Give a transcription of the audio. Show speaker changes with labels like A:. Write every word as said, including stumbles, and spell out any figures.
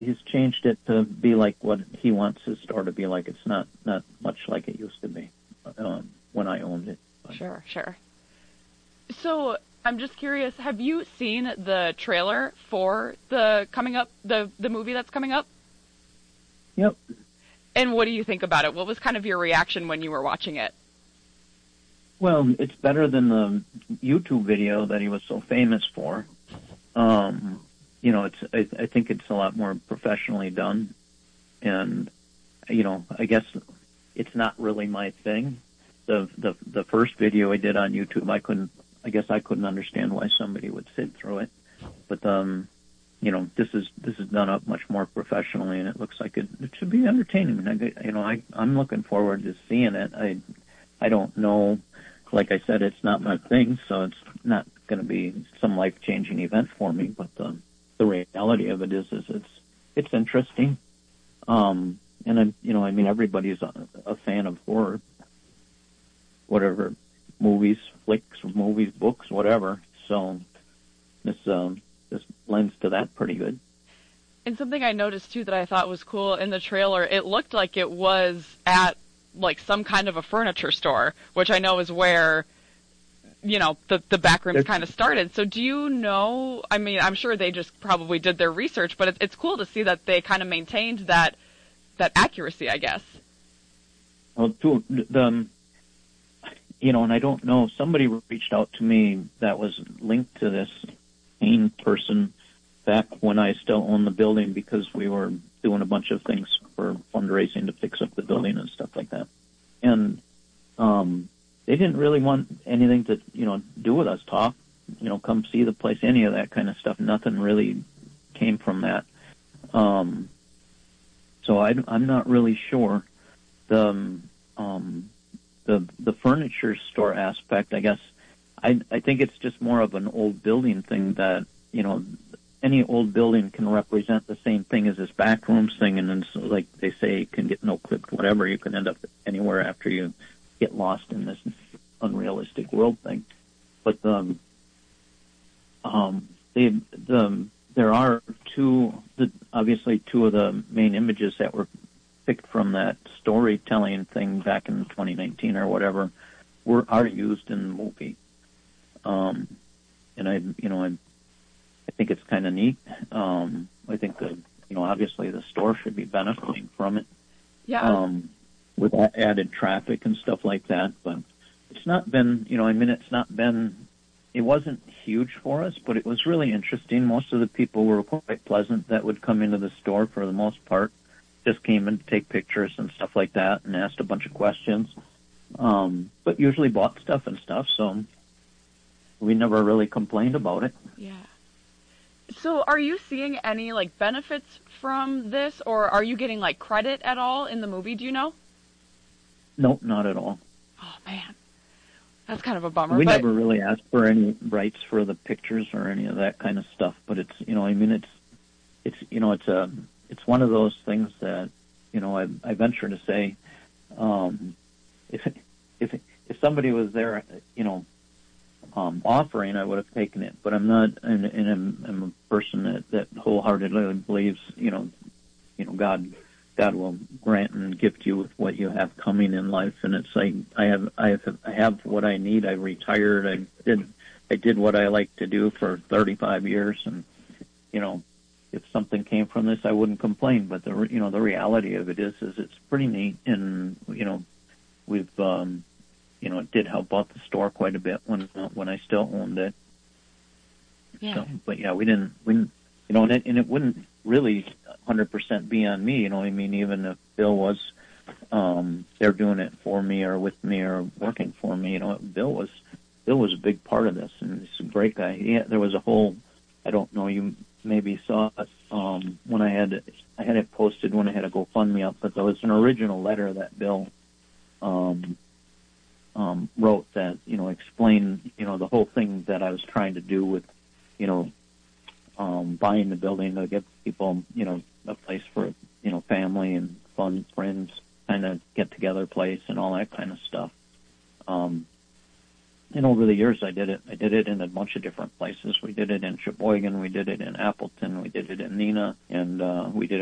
A: he's changed it to be like what he wants his store to be like. It's not, not much like it used to be um, when I owned it. But.
B: Sure, sure. So I'm just curious, have you seen the trailer for the coming up, the, the movie that's coming up?
A: Yep.
B: And what do you think about it? What was kind of your reaction when you were watching it?
A: Well, it's better than the YouTube video that he was so famous for. Um, you know, it's I, I think it's a lot more professionally done. And, you know, I guess it's not really my thing. The the the first video I did on YouTube, I couldn't, I guess I couldn't understand why somebody would sit through it. But, um, you know, this is this is done up much more professionally, and it looks like it, it should be entertaining. I, you know, I, I'm looking forward to seeing it. I I don't know. Like I said, it's not my thing, so it's not going to be some life-changing event for me. But the the reality of it is, is it's it's interesting. Um, and I, you know, I mean, everybody's a, a fan of horror, whatever, movies, flicks, movies, books, whatever. So this um, this lends to that pretty good.
B: And something I noticed too that I thought was cool in the trailer, it looked like it was at like some kind of a furniture store, which I know is where, you know, the the back rooms kind of started. So do you know, I mean, I'm sure they just probably did their research, but it, it's cool to see that they kind of maintained that that accuracy, I guess.
A: Well, to, the, um, you know, and I don't know, somebody reached out to me that was linked to this Hain person back when I still owned the building, because we were doing a bunch of things for fundraising to fix up the building and stuff like that. And um, they didn't really want anything to, you know, do with us, talk, you know, come see the place, any of that kind of stuff. Nothing really came from that. Um, so I, I'm not really sure. The um, the the furniture store aspect, I guess, I I think it's just more of an old building thing that, you know, any old building can represent the same thing as this back rooms thing, and then, so, like they say, it can get no-clipped, whatever. You can end up anywhere after you get lost in this unrealistic world thing. But um, um, they, the there are two, the, obviously, two of the main images that were picked from that storytelling thing back in twenty nineteen or whatever were are used in the movie. Um, and I, you know, I. I think it's kind of neat. Um, I think that, you know, obviously the store should be benefiting from it.
B: Yeah.
A: Um, with that added traffic and stuff like that. But it's not been, you know, I mean, it's not been, it wasn't huge for us, but it was really interesting. Most of the people were quite pleasant that would come into the store for the most part. Just came in to take pictures and stuff like that and asked a bunch of questions. Um, but usually bought stuff and stuff, so we never really complained about it.
B: Yeah. So are you seeing any, like, benefits from this, or are you getting, like, credit at all in the movie, do you know?
A: Nope, not at all.
B: Oh, man. That's kind of a bummer.
A: We
B: but...
A: never really asked for any rights for the pictures or any of that kind of stuff, but it's, you know, I mean, it's, it's, you know, it's a, it's one of those things that, you know, I, I venture to say, um, if, if, if somebody was there, you know, Um, offering, I would have taken it, but I'm not, and, and I'm, I'm a person that, that wholeheartedly believes, you know, you know, God, God will grant and gift you with what you have coming in life, and it's like I have, I have, I have what I need. I retired. I did, I did what I like to do for thirty-five years, and you know, if something came from this, I wouldn't complain. But the, you know, the reality of it is, is it's pretty neat, and you know, we've. Um, You know, it did help out the store quite a bit when when I still owned it.
B: Yeah.
A: So, but yeah, we didn't, we didn't, you know, and it, and it wouldn't really one hundred percent be on me. You know, I mean, even if Bill was um, there doing it for me or with me or working for me, you know, Bill was Bill was a big part of this, and he's a great guy. Yeah, there was a whole, I don't know, you maybe saw it um, when I had I had it posted when I had a GoFundMe up, but there was an original letter that Bill. Um, Um, wrote that, you know, explained, you know, the whole thing that I was trying to do with, you know, um, buying the building to give people, you know, a place for, you know, family and fun, friends, kind of get-together place and all that kind of stuff. Um, and over the years, I did it. I did it in a bunch of different places. We did it in Sheboygan. We did it in Appleton. We did it at Neenah, and uh, we did